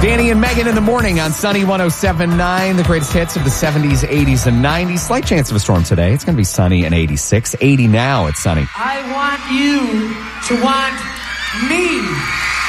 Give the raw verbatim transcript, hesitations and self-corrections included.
Danny and Megan in the morning on Sunny one oh seven point nine, the greatest hits of the seventies, eighties, and nineties. Slight chance of a storm today. It's going to be sunny and eighty-six. eighty now, it's sunny. I want you to want me.